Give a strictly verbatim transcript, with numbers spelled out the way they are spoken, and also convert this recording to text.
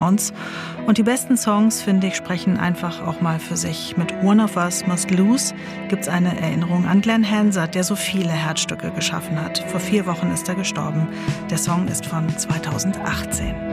Sounds. Und die besten Songs, finde ich, sprechen einfach auch mal für sich. Mit One of Us Must Lose gibt's eine Erinnerung an Glenn Hansard, der so viele Herzstücke geschaffen hat. Vor vier Wochen ist er gestorben. Der Song ist von zweitausendachtzehn.